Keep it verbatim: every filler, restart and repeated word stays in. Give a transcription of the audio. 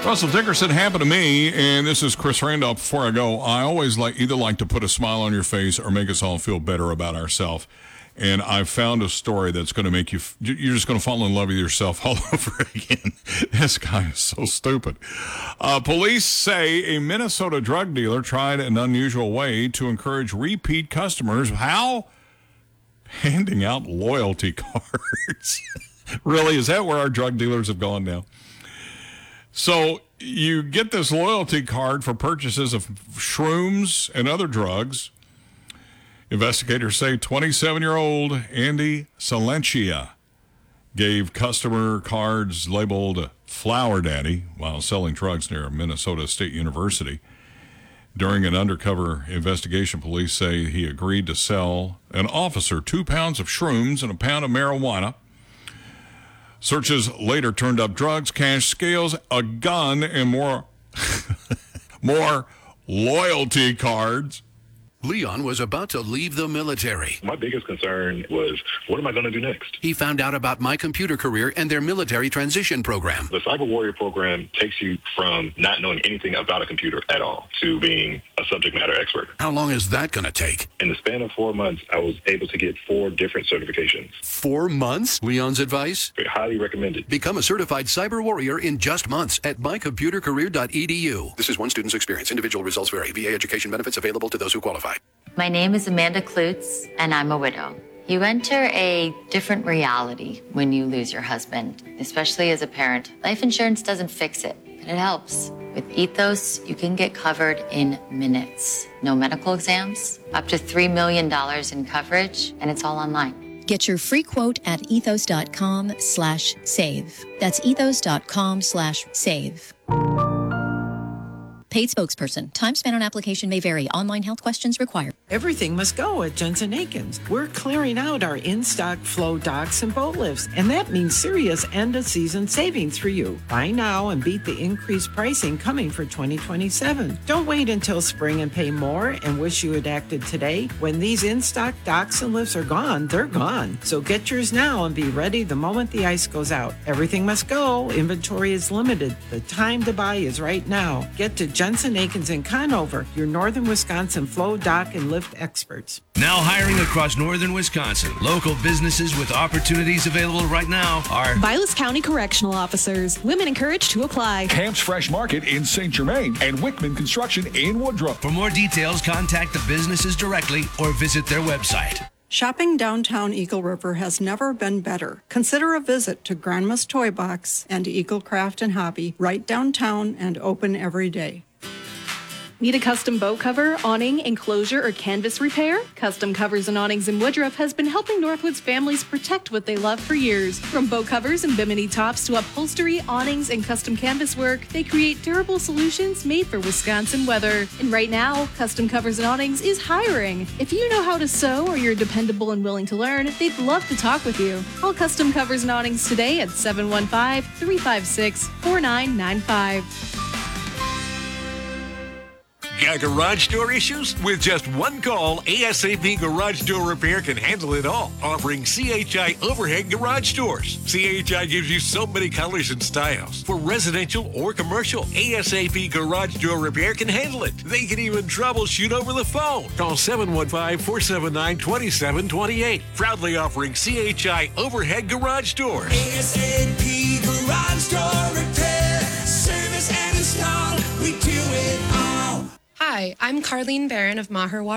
Russell Dickerson, happened to me, and this is Chris Randolph. Before I go, I always like either like to put a smile on your face or make us all feel better about ourselves. And I've found a story that's going to make you, you're just going to fall in love with yourself all over again. This guy is so stupid. Uh, police say a Minnesota drug dealer tried an unusual way to encourage repeat customers. How? Handing out loyalty cards. Really? Is that where our drug dealers have gone now? So you get this loyalty card for purchases of shrooms and other drugs. Investigators say twenty-seven-year-old Andy Silencia gave customer cards labeled Flower Daddy while selling drugs near Minnesota State University. During an undercover investigation, police say he agreed to sell an officer two pounds of shrooms and a pound of marijuana. Searches later turned up drugs, cash, scales, a gun, and more, more loyalty cards. Leon was about to leave the military. My biggest concern was, what am I going to do next? He found out about My Computer Career and their military transition program. The Cyber Warrior program takes you from not knowing anything about a computer at all to being a subject matter expert. How long is that going to take? In the span of four months, I was able to get four different certifications. Four months? Leon's advice? Highly recommended. Become a certified cyber warrior in just months at my computer career dot e d u. This is one student's experience. Individual results vary. V A education benefits available to those who qualify. My name is Amanda Klutz, and I'm a widow. You enter a different reality when you lose your husband, especially as a parent. Life insurance doesn't fix it, but it helps. With Ethos, you can get covered in minutes. No medical exams, up to three million dollars in coverage, and it's all online. Get your free quote at ethos.com slash save. That's ethos.com slash save. Paid spokesperson. Time spent on application may vary. Online health questions required. Everything must go at Jensen Akins. We're clearing out our in-stock flow docks and boat lifts, and that means serious end-of-season savings for you. Buy now and beat the increased pricing coming for twenty twenty-seven. Don't wait until spring and pay more and wish you had acted today. When these in-stock docks and lifts are gone, they're gone. So get yours now and be ready the moment the ice goes out. Everything must go. Inventory is limited. The time to buy is right now. Get to Jensen Akins in Conover, your northern Wisconsin flow, dock, and lift experts. Now hiring across northern Wisconsin. Local businesses with opportunities available right now are Vilas County Correctional Officers. Women encouraged to apply. Camp's Fresh Market in Saint Germain and Wickman Construction in Woodruff. For more details, contact the businesses directly or visit their website. Shopping downtown Eagle River has never been better. Consider a visit to Grandma's Toy Box and Eagle Craft and Hobby right downtown and open every day. Need a custom boat cover, awning, enclosure, or canvas repair? Custom Covers and Awnings in Woodruff has been helping Northwoods families protect what they love for years. From boat covers and bimini tops to upholstery, awnings, and custom canvas work, they create durable solutions made for Wisconsin weather. And right now, Custom Covers and Awnings is hiring. If you know how to sew or you're dependable and willing to learn, they'd love to talk with you. Call Custom Covers and Awnings today at seven one five, three five six, four nine nine five. Got garage door issues? With just one call, ASAP Garage Door Repair can handle it all, offering C H I overhead garage doors. C H I gives you so many colors and styles. For residential or commercial, ASAP Garage Door Repair can handle it. They can even troubleshoot over the phone. Call seven one five, four seven nine, two seven two eight. Proudly offering C H I overhead garage doors. ASAP Garage Door Repair. Service and install. We do it all. Hi, I'm Carlene Barron of Maher Water.